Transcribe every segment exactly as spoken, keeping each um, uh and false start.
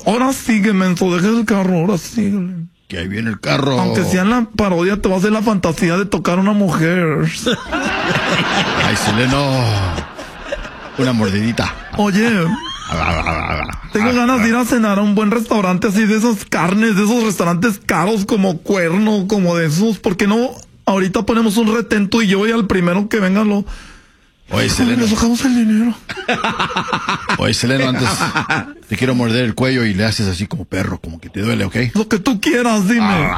ahora sigue, menso, deja el carro, ahora sigue. Que ahí viene el carro. Aunque sea en la parodia, te va a hacer la fantasía de tocar a una mujer. Ay, Seleno. Una mordidita. Oye, tengo ganas de ir a cenar a un buen restaurante así de esas carnes, de esos restaurantes caros como Cuerno, como de esos. ¿Por qué no? Ahorita ponemos un retento y yo voy al primero que venga lo... Oye, Seleno. Le sacamos el dinero. Oye, Seleno, antes te quiero morder el cuello y le haces así como perro, como que te duele, ¿ok? Lo que tú quieras, dime.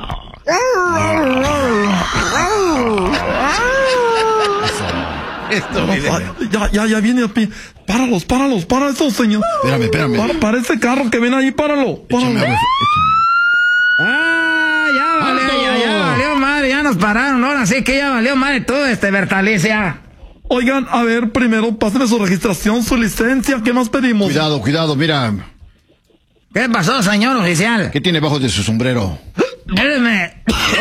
Esto, Ay, ya, ya, ya viene a pie. Páralos, páralos, para eso, señor. Espérame, espérame. Para, para ese carro que viene ahí, páralo. páralo. Échame agua, Ah, ya valió, ya, ya valió madre, ya nos pararon, ahora sí que ya valió madre todo este Bertalicia. Oigan, a ver, primero pásame su registración, su licencia, ¿qué más pedimos? Cuidado, cuidado, mira. ¿Qué pasó, señor oficial? ¿Qué tiene bajo de su sombrero? Espérame.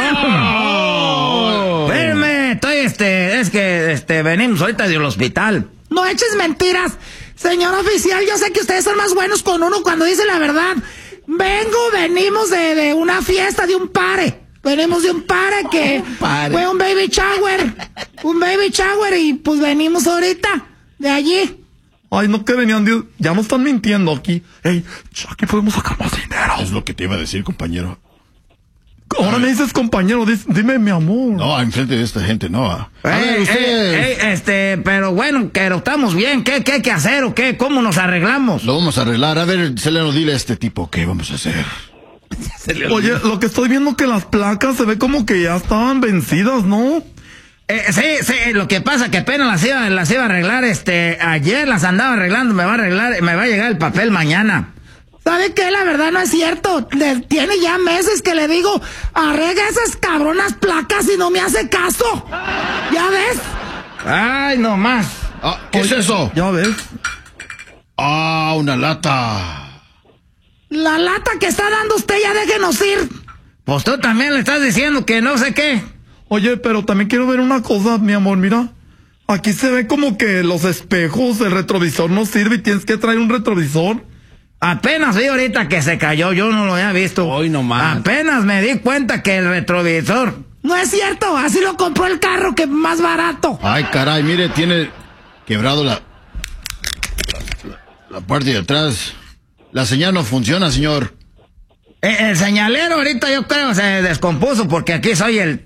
Oh. Espérame, estoy este, es que este, venimos ahorita del hospital. No eches mentiras. Señor oficial, yo sé que ustedes son más buenos con uno cuando dice la verdad. Vengo, venimos de, de una fiesta, de un pare. Venimos de un pare que pare. fue un baby shower. Un baby shower y pues venimos ahorita de allí. Ay, no, que venían, de... ya no están mintiendo aquí. Ey, aquí podemos sacar más dinero. Es lo que te iba a decir, compañero. Ahora me dices compañero, dis- dime mi amor. No, enfrente de esta gente, no. A Eh, ver, eh, ustedes. eh, este, pero bueno, pero estamos bien. ¿Qué, qué hay que hacer o qué? ¿Cómo nos arreglamos? Lo vamos a arreglar. A ver, Seleno, dile a este tipo qué vamos a hacer. Oye, lo que estoy viendo que las placas se ve como que ya estaban vencidas, ¿no? Eh, sí, sí, lo que pasa que apenas las iba, las iba a arreglar, este, ayer las andaba arreglando, me va a arreglar, me va a llegar el papel mañana. ¿Sabe qué? La verdad no es cierto. Le, tiene ya meses que le digo, arregla esas cabronas placas y no me hace caso. ¿Ya ves? Ay, no más. Ah, ¿qué es eso? Ya ves. Ah, una lata. La lata que está dando usted ya déjenos ir. Pues tú también le estás diciendo que no sé qué. Oye, pero también quiero ver una cosa, mi amor, mira. Aquí se ve como que los espejos, el retrovisor no sirve y tienes que traer un retrovisor. Apenas vi ahorita que se cayó, yo no lo había visto. Hoy nomás. Apenas me di cuenta que el retrovisor. No es cierto, así lo compró el carro, que más barato. Ay, caray, mire, tiene quebrado la, la, la parte de atrás. La señal no funciona, señor. Eh, el señalero ahorita yo creo se descompuso porque aquí soy el...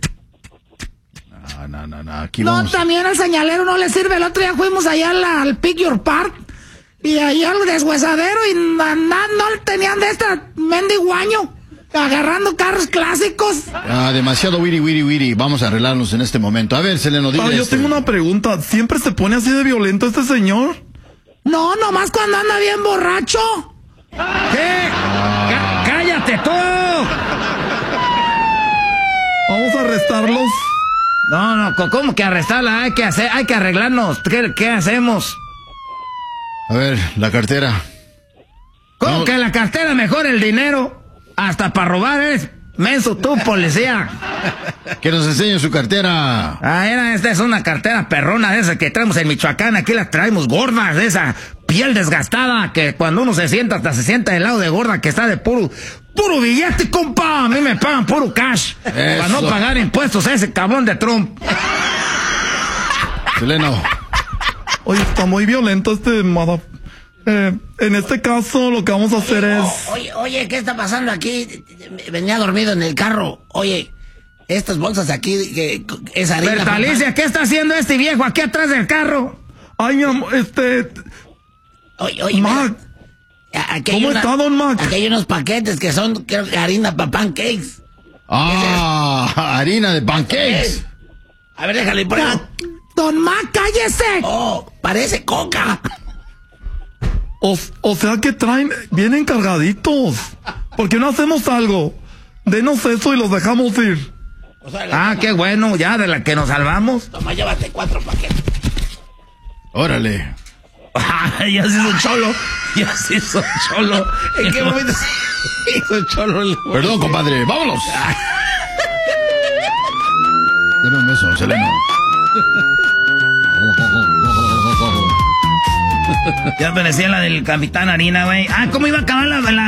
No, no, no, no, aquí No, vamos. también al señalero no le sirve. El otro día fuimos allá al, al Pick Your Park y ahí al deshuesadero y na, na, no tenían de este mendiguaño agarrando carros clásicos. Ah, demasiado wiri, wiri, wiri. Vamos a arreglarnos en este momento. A ver, Seleno, dile Ah, yo este. tengo una pregunta. ¿Siempre se pone así de violento este señor? No, nomás cuando anda bien borracho. ¿Qué? Cá- ¡Cállate tú! Vamos a arrestarlos. No, no, co- ¿cómo que arrestarla? Hay que hacer, hay que arreglarnos. ¿Qué, qué hacemos? A ver, la cartera. ¿Cómo No. que la cartera mejor el dinero? Hasta para robar eres menso tú, policía. Que nos enseñe su cartera. Ah, era, esta es una cartera perrona de esas que traemos en Michoacán. Aquí las traemos gordas, de esa piel desgastada que cuando uno se sienta hasta se sienta del lado de gorda que está de puro, puro billete, compa. A mí me pagan puro cash. Para no pagar impuestos a ese cabrón de Trump. Seleno. Oye, está muy violento este mada... Eh, en este caso lo que vamos a hacer es... Oye, oye, ¿qué está pasando aquí? Venía dormido en el carro. Oye, estas bolsas aquí, que es harina. Bertalicia, ¿qué está haciendo este viejo aquí atrás del carro? Ay, mi amor, este... Oye, oye, Mac, mira, aquí hay ¿cómo una- está, don Mac? Aquí hay unos paquetes que son, creo que harina para pancakes. Ah, harina de pancakes. A ver, déjale por ahí. Don Mac, cállese. Oh, parece coca. O, o sea que traen... Vienen cargaditos. ¿Por qué no hacemos algo? Denos eso y los dejamos ir. O sea, la- Ah, qué bueno, ya de la que nos salvamos. Toma, llévate cuatro paquetes. Órale. Ay, ya se hizo cholo. Ya se hizo cholo. ¿En qué momento se hizo cholo? el- Perdón, compadre. Vámonos. Dame un beso, Seleno. Ya parecía la del Capitán Harina, güey. Ah, ¿cómo iba a acabar la, la